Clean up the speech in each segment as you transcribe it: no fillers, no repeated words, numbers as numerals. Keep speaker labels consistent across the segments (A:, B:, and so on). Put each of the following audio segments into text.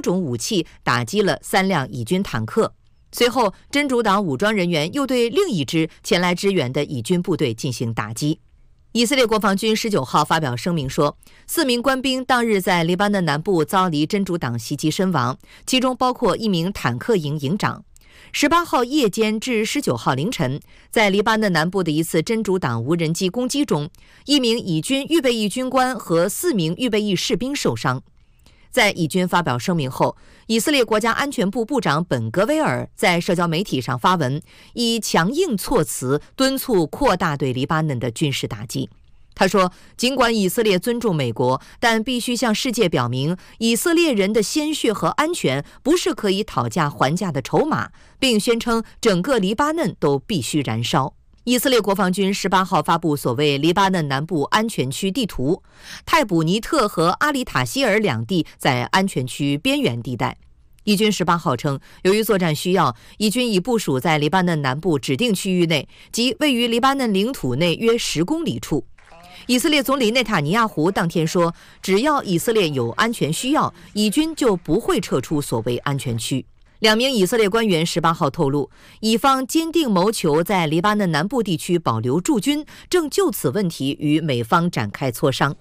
A: 种武器打击了3辆以军坦克。随后，真主党武装人员又对另一支前来支援的以军部队进行打击。以色列国防军19号发表声明说，4名官兵当日在黎巴嫩南部遭离真主党袭击身亡，其中包括1名坦克营营长。18号夜间至19号凌晨，在黎巴嫩南部的一次真主党无人机攻击中，1名以军预备役军官和4名预备役士兵受伤。在以军发表声明后，以色列国家安全部部长本格威尔在社交媒体上发文，以强硬措辞敦促扩大对黎巴嫩的军事打击。他说，尽管以色列尊重美国，但必须向世界表明，以色列人的鲜血和安全不是可以讨价还价的筹码，并宣称整个黎巴嫩都必须燃烧。以色列国防军18号发布所谓黎巴嫩南部安全区地图，泰卜尼特和阿里塔希尔两地在安全区边缘地带。以军18号称，由于作战需要，以军已部署在黎巴嫩南部指定区域内，即位于黎巴嫩领土内约10公里处。以色列总理内塔尼亚胡当天说，只要以色列有安全需要，以军就不会撤出所谓安全区。2名以色列官员18号透露，以方坚定谋求在黎巴嫩南部地区保留驻军，正就此问题与美方展开磋商。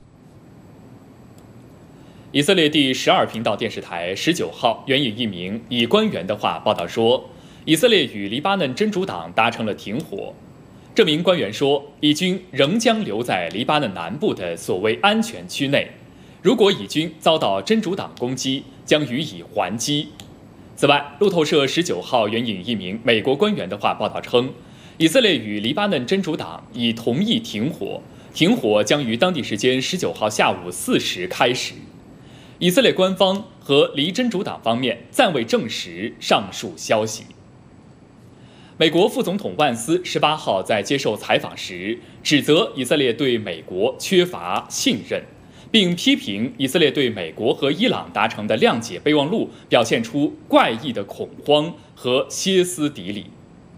B: 以色列第12频道电视台19号援引一名以官员的话报道说，以色列与黎巴嫩真主党达成了停火。这名官员说，以军仍将留在黎巴嫩南部的所谓安全区内，如果以军遭到真主党攻击，将予以还击。此外，路透社19号援引一名美国官员的话报道称，以色列与黎巴嫩真主党已同意停火，停火将于当地时间19号下午4时开始。以色列官方和黎真主党方面暂未证实上述消息。美国副总统万斯18号在接受采访时指责以色列对美国缺乏信任，并批评以色列对美国和伊朗达成的谅解备忘录表现出怪异的恐慌和歇斯底里。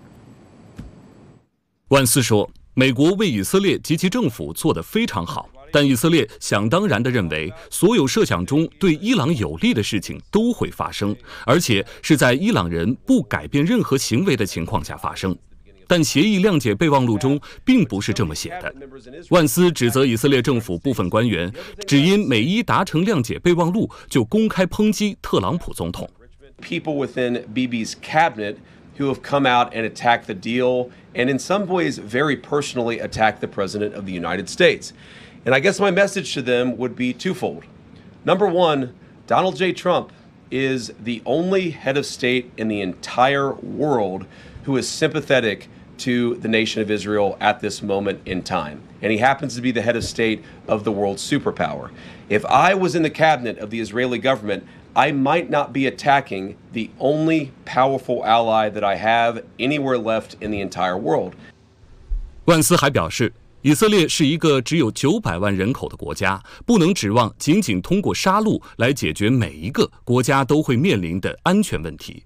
C: 万斯说，美国为以色列及其政府做得非常好，但以色列想当然地认为，所有设想中对伊朗有利的事情都会发生，而且是在伊朗人不改变任何行为的情况下发生。但协议谅解备忘录中并不是这么写的。万斯指责以色列政府部分官员只因美伊达成谅解备忘录就公开抨击特朗普总统。
D: People within Bibi's cabinet who have come out and attacked the deal and in some ways very personally attacked the President of the United States. And I guess my message to them would be twofold. Number one, Donald J. Trump is the only head of state in the entire world who is sympathetic to the nation of Israel at this moment in time. And he happens to be the head of state of the world's superpower. If I was in the cabinet of the Israeli government, I might not be attacking the only powerful ally that I have anywhere left in the entire world.
C: 万斯还表示，以色列是一个只有900万人口的国家，不能指望仅仅通过杀戮来解决每一个国家都会面临的安全问题。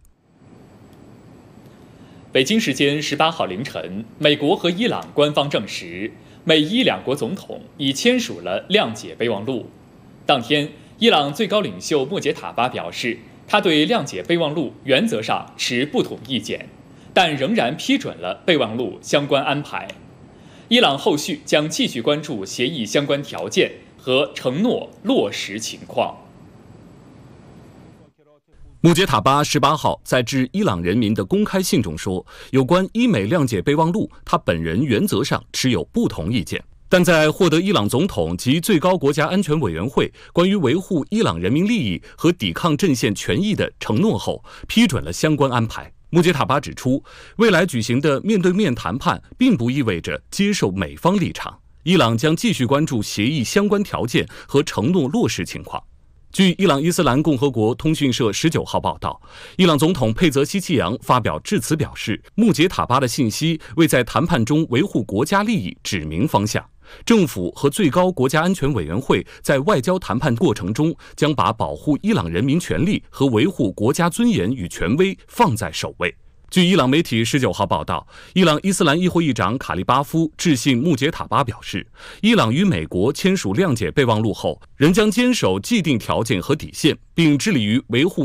B: 北京时间18号凌晨，美国和伊朗官方证实，美伊两国总统已签署了谅解备忘录。当天，伊朗最高领袖穆杰塔巴表示，他对谅解备忘录原则上持不同意见，但仍然批准了备忘录相关安排。伊朗后续将继续关注协议相关条件和承诺落实情况。
C: 穆杰塔巴18号在致伊朗人民的公开信中说，有关伊美谅解备忘录，他本人原则上持有不同意见，但在获得伊朗总统及最高国家安全委员会关于维护伊朗人民利益和抵抗阵线权益的承诺后，批准了相关安排。穆杰塔巴指出，未来举行的面对面谈判并不意味着接受美方立场，伊朗将继续关注协议相关条件和承诺落实情况。据伊朗伊斯兰共和国通讯社19号报道，伊朗总统佩泽希奇扬发表致辞表示，穆杰塔巴的信息为在谈判中维护国家利益指明方向。政府和最高国家安全委员会在外交谈判过程中将把保护伊朗人民权利和维护国家尊严与权威放在首位。据伊朗媒体19号报道，伊朗伊斯兰议会议长卡利巴夫致信穆杰塔巴表示，伊朗与美国签署谅解备忘录后，仍将坚守既定条件和底线，并致力于维护